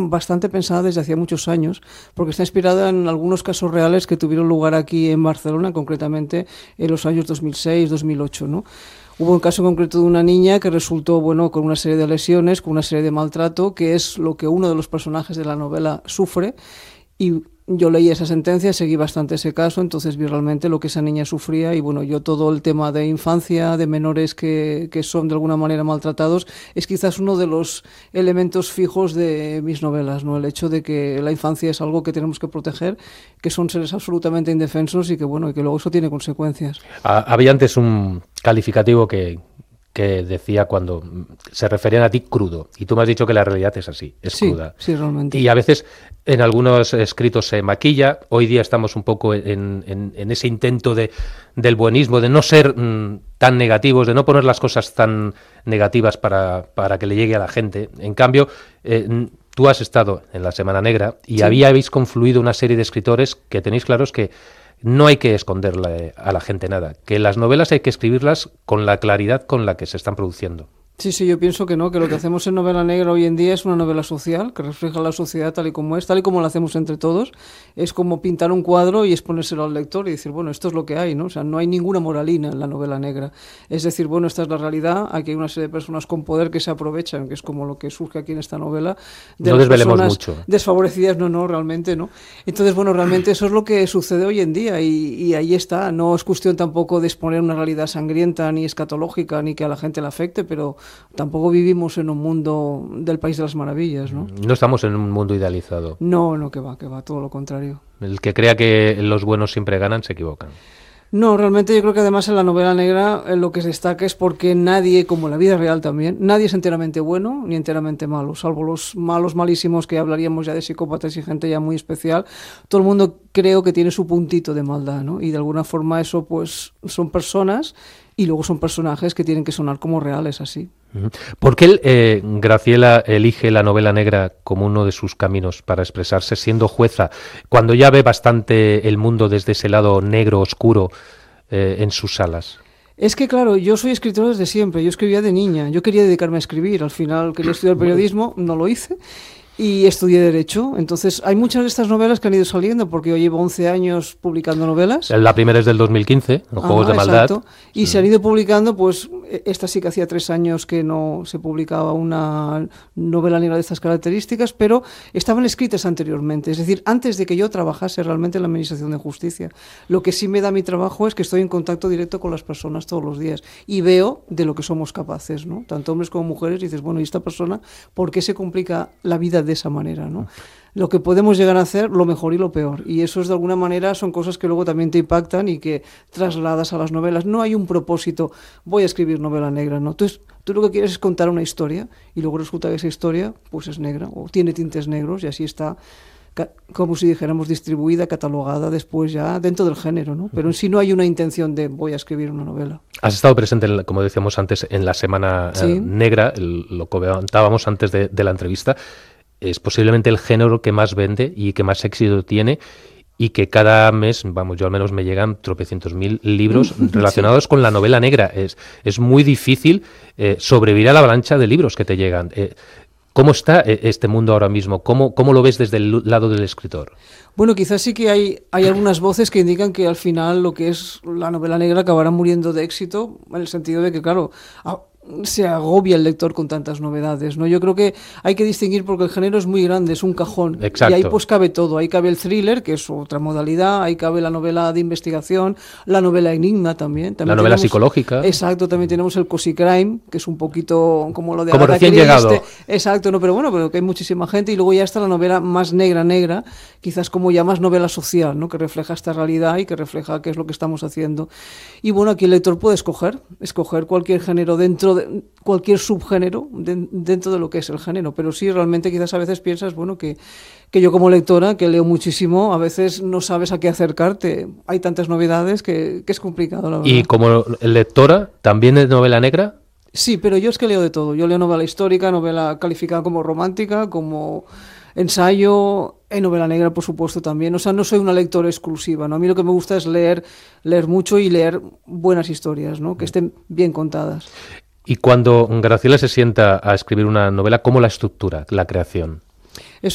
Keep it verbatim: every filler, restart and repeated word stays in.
bastante pensada desde hacía muchos años, porque está inspirada en algunos casos reales que tuvieron lugar aquí en Barcelona, concretamente en los años dos mil seis, dos mil ocho, ¿no? Hubo un caso concreto de una niña que resultó, bueno, con una serie de lesiones, con una serie de maltrato, que es lo que uno de los personajes de la novela sufre, y yo leí esa sentencia, seguí bastante ese caso, entonces vi realmente lo que esa niña sufría y bueno, yo todo el tema de infancia, de menores que, que son de alguna manera maltratados, es quizás uno de los elementos fijos de mis novelas, ¿no? El hecho de que la infancia es algo que tenemos que proteger, que son seres absolutamente indefensos y que bueno, y que luego eso tiene consecuencias. Había antes un calificativo que... que decía cuando se referían a ti crudo, y tú me has dicho que la realidad es así, es sí, cruda. Sí, realmente. Y a veces en algunos escritos se maquilla, hoy día estamos un poco en, en, en ese intento de, del buenismo, de no ser mmm, tan negativos, de no poner las cosas tan negativas para, para que le llegue a la gente. En cambio, eh, tú has estado en la Semana Negra y sí. habíais confluido una serie de escritores que tenéis claros que no hay que esconderle a la gente nada, que las novelas hay que escribirlas con la claridad con la que se están produciendo. Sí, sí, yo pienso que no, que lo que hacemos en Novela Negra hoy en día es una novela social, que refleja la sociedad tal y como es, tal y como la hacemos entre todos. Es como pintar un cuadro y exponérselo al lector y decir, bueno, esto es lo que hay, ¿no? O sea, no hay ninguna moralina en la novela negra. Es decir, bueno, esta es la realidad, aquí hay una serie de personas con poder que se aprovechan, que es como lo que surge aquí en esta novela. De no las desvelemos personas mucho. Desfavorecidas, no, no, realmente no. Entonces, bueno, realmente eso es lo que sucede hoy en día y, y ahí está. No es cuestión tampoco de exponer una realidad sangrienta, ni escatológica, ni que a la gente le afecte, pero tampoco vivimos en un mundo del País de las Maravillas, ¿no? No estamos en un mundo idealizado. No, no, que va, que va, todo lo contrario. El que crea que los buenos siempre ganan, se equivocan. No, realmente yo creo que además en la novela negra eh, lo que se destaca es porque nadie, como en la vida real también, nadie es enteramente bueno ni enteramente malo, salvo los malos malísimos que hablaríamos ya de psicópatas y gente ya muy especial. Todo el mundo creo que tiene su puntito de maldad, ¿no? Y de alguna forma eso pues son personas y luego son personajes que tienen que sonar como reales así. ¿Por qué eh, Graciela elige la novela negra como uno de sus caminos para expresarse siendo jueza, cuando ya ve bastante el mundo desde ese lado negro, oscuro, eh, en sus salas? Es que claro, yo soy escritora desde siempre, yo escribía de niña, yo quería dedicarme a escribir, al final quería estudiar periodismo, no lo hice. Y estudié Derecho, entonces hay muchas de estas novelas que han ido saliendo, porque yo llevo once años publicando novelas. La primera es del dos mil quince, Los ah, Juegos de Maldad. Exacto. Y sí. Se han ido publicando, pues esta sí que hacía tres años que no se publicaba una novela negra de estas características, pero estaban escritas anteriormente, es decir, antes de que yo trabajase realmente en la Administración de Justicia. Lo que sí me da mi trabajo es que estoy en contacto directo con las personas todos los días y veo de lo que somos capaces, ¿no? Tanto hombres como mujeres, y dices, bueno, ¿y esta persona por qué se complica la vida de esa manera, ¿no? Lo que podemos llegar a hacer, lo mejor y lo peor, y eso es de alguna manera, son cosas que luego también te impactan y que trasladas a las novelas. No hay un propósito, voy a escribir novela negra, ¿no? Entonces, tú lo que quieres es contar una historia y luego resulta que esa historia pues es negra o tiene tintes negros y así está, como si dijéramos, distribuida, catalogada después ya dentro del género, ¿no? Pero en sí no hay una intención de voy a escribir una novela. Has estado presente, en, como decíamos antes, en la Semana sí. eh, Negra, el, lo comentábamos antes de, de la entrevista. Es posiblemente el género que más vende y que más éxito tiene y que cada mes, vamos, yo al menos me llegan tropecientos mil libros relacionados sí. con la novela negra. Es, es muy difícil eh, sobrevivir a la avalancha de libros que te llegan. Eh, ¿Cómo está este mundo ahora mismo? ¿Cómo, cómo lo ves desde el lado del escritor? Bueno, quizás sí que hay, hay algunas voces que indican que al final lo que es la novela negra acabará muriendo de éxito, en el sentido de que, claro, a, se agobia el lector con tantas novedades, ¿no? Yo creo que hay que distinguir porque el género es muy grande, es un cajón. Exacto. Y ahí pues cabe todo. Ahí cabe el thriller, que es otra modalidad, ahí cabe la novela de investigación, la novela enigma también. también la novela tenemos, psicológica. Exacto, también tenemos el cozy crime, que es un poquito como lo de como Agatha recién Christie. llegado. Exacto, no, pero bueno, pero que hay muchísima gente. Y luego ya está la novela más negra, negra, quizás como ya más novela social, ¿no? Que refleja esta realidad y que refleja qué es lo que estamos haciendo. Y bueno, aquí el lector puede escoger, escoger cualquier género dentro de cualquier subgénero de, dentro de lo que es el género, pero sí realmente quizás a veces piensas, bueno, que, que yo como lectora, que leo muchísimo, a veces no sabes a qué acercarte, hay tantas novedades que, que es complicado, la verdad. ¿Y como lectora, también de novela negra? Sí, pero yo es que leo de todo, yo leo novela histórica, novela calificada como romántica, como ensayo, en novela negra por supuesto también, o sea, no soy una lectora exclusiva, ¿no? A mí lo que me gusta es leer, leer mucho y leer buenas historias, ¿no? Que estén bien contadas. Y cuando Graciela se sienta a escribir una novela, ¿cómo la estructura, la creación?